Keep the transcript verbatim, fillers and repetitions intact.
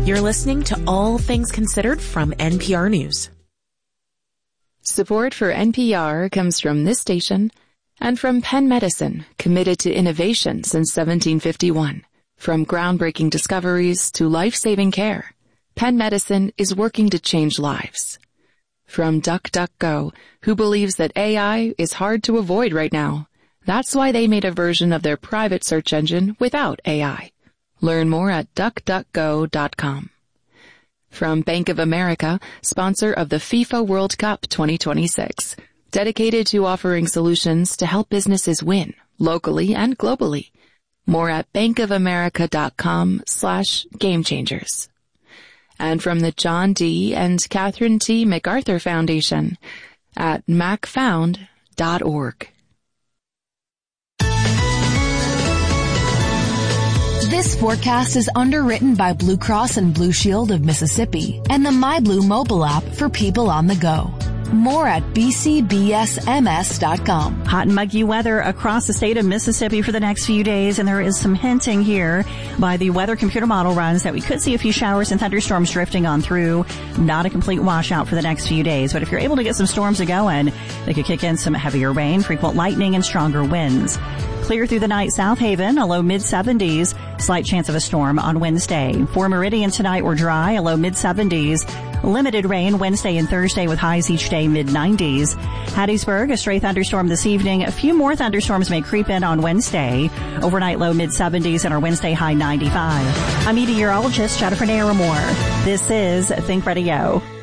You're listening to All Things Considered from N P R News. Support for N P R comes from this station and from Penn Medicine, committed to innovation since seventeen fifty-one. From groundbreaking discoveries to life-saving care, Penn Medicine is working to change lives. From DuckDuckGo, who believes that A I is hard to avoid right now. That's why they made a version of their private search engine without A I. Learn more at duck duck go dot com. From Bank of America, sponsor of the FIFA World Cup twenty twenty-six, dedicated to offering solutions to help businesses win, locally and globally. More at bankofamerica.com slash game changers. And from the John D. and Catherine T. MacArthur Foundation at mac found dot org. This forecast is underwritten by Blue Cross and Blue Shield of Mississippi and the MyBlue mobile app for people on the go. More at b c b s m s dot com. Hot and muggy weather across the state of Mississippi for the next few days, and there is some hinting here by the weather computer model runs that we could see a few showers and thunderstorms drifting on through. Not a complete washout for the next few days, but if you're able to get some storms a-going, they could kick in some heavier rain, frequent lightning, and stronger winds. Clear through the night, South Haven, a low mid seventies. Slight chance of a storm on Wednesday. For Meridian tonight, we're dry, a low mid seventies. Limited rain Wednesday and Thursday with highs each day mid nineties. Hattiesburg, a stray thunderstorm this evening. A few more thunderstorms may creep in on Wednesday. Overnight low mid seventies and our Wednesday high ninety-five. I'm meteorologist Jennifer Naramore. This is Think Radio.